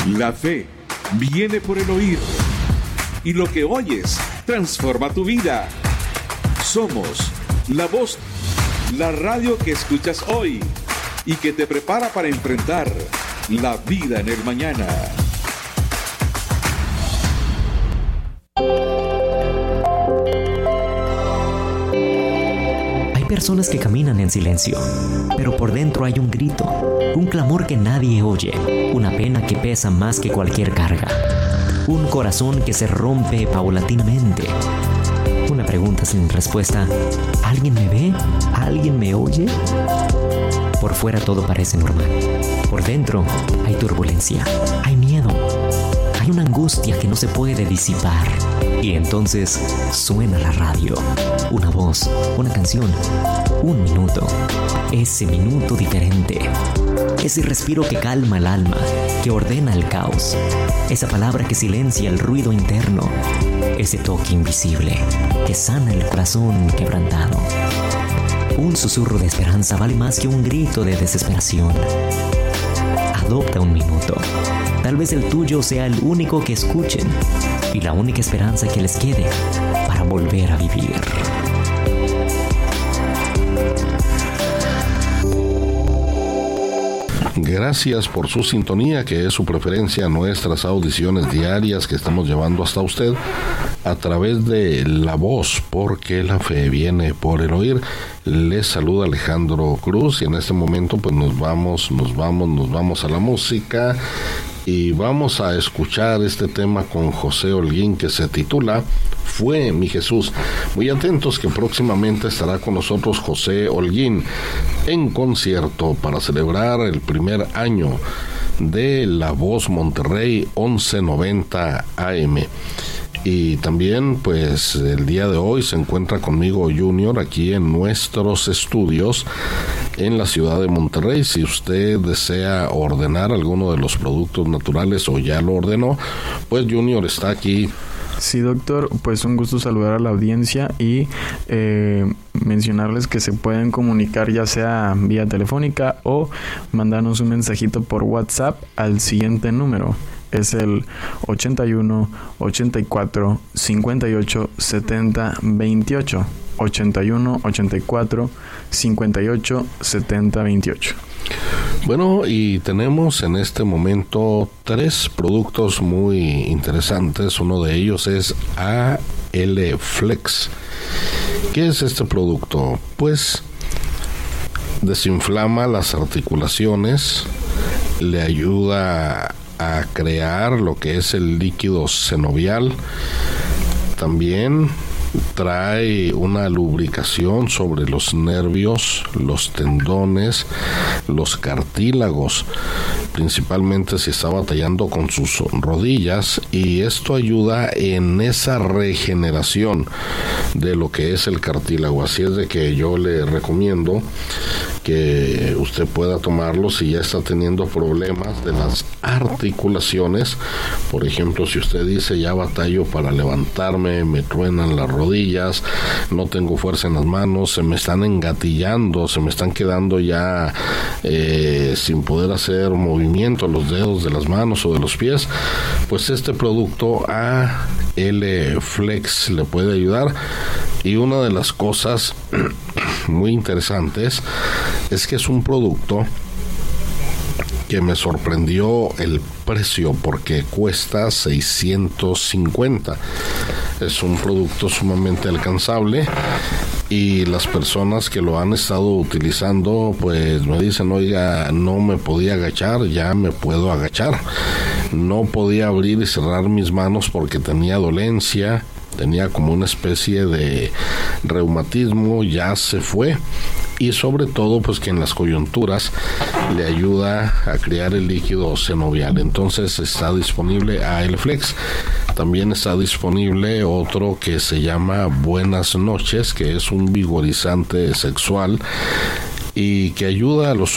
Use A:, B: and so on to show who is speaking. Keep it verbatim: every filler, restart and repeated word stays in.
A: La fe viene por el oír, y lo que oyes transforma tu vida. Somos la voz, la radio que escuchas hoy y que te prepara para enfrentar la vida en el mañana.
B: Hay personas que caminan en silencio, pero por dentro hay un grito, un clamor que nadie oye, una pena que pesa más que cualquier carga, un corazón que se rompe paulatinamente. Una pregunta sin respuesta. ¿Alguien me ve? ¿Alguien me oye? Por fuera todo parece normal. Por dentro hay turbulencia, hay miedo, hay una angustia que no se puede disipar. Y entonces suena la radio. Una voz, una canción, un minuto. Ese minuto diferente. Ese respiro que calma el alma, que ordena el caos. Esa palabra que silencia el ruido interno. Ese toque invisible que sana el corazón quebrantado. Un susurro de esperanza vale más que un grito de desesperación. Adopta un minuto. Tal vez el tuyo sea el único que escuchen y la única esperanza que les quede para volver a vivir.
C: Gracias por su sintonía, que es su preferencia a nuestras audiciones diarias que estamos llevando hasta usted a través de la voz, porque la fe viene por el oír. Les saluda Alejandro Cruz y en este momento pues nos vamos, nos vamos, nos vamos a la música y vamos a escuchar este tema con José Holguín que se titula Fue mi Jesús. Muy atentos que próximamente estará con nosotros José Holguín en concierto para celebrar el primer año de La Voz Monterrey once noventa A M. Y también pues el día de hoy se encuentra conmigo Junior aquí en nuestros estudios en la ciudad de Monterrey. Si usted desea ordenar alguno de los productos naturales o ya lo ordenó, pues Junior está aquí.
D: Sí, doctor, pues un gusto saludar a la audiencia y eh, mencionarles que se pueden comunicar ya sea vía telefónica o mandarnos un mensajito por WhatsApp al siguiente número. Es el ochenta y uno, ochenta y cuatro, cincuenta y ocho, setenta, veintiocho. ochenta y uno, ochenta y cuatro, cincuenta y ocho, setenta, veintiocho.
C: Bueno, y tenemos en este momento tres productos muy interesantes. Uno de ellos es A L Flex. ¿Qué es este producto? Pues desinflama las articulaciones, le ayuda a crear lo que es el líquido sinovial. También trae una lubricación sobre los nervios, los tendones, los cartílagos, principalmente si está batallando con sus rodillas, y esto ayuda en esa regeneración de lo que es el cartílago. Así es de que yo le recomiendo que usted pueda tomarlo si ya está teniendo problemas de las articulaciones. Por ejemplo, si usted dice ya batallo para levantarme, me truenan las rodillas, no tengo fuerza en las manos, se me están engatillando, se me están quedando ya eh, sin poder hacer movimiento los dedos de las manos o de los pies, pues este producto A L Flex le puede ayudar. Y una de las cosas muy interesantes es que es un producto que me sorprendió el precio porque cuesta seiscientos cincuenta. Es un producto sumamente alcanzable y las personas que lo han estado utilizando pues me dicen, oiga, no me podía agachar, ya me puedo agachar. No podía abrir y cerrar mis manos porque tenía dolencia, tenía como una especie de reumatismo, ya se fue. Y sobre todo pues que en las coyunturas le ayuda a crear el líquido sinovial. Entonces está disponible A L Flex. También está disponible otro que se llama Buenas Noches, que es un vigorizante sexual y que ayuda a los